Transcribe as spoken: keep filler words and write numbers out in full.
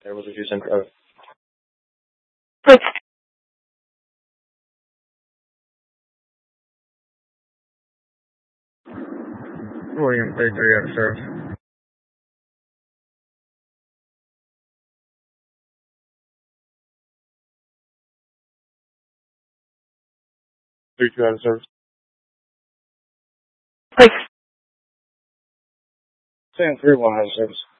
There was a juice and uh, Like, William Bakery at service. Three two out of service. like, Saying three one out of service.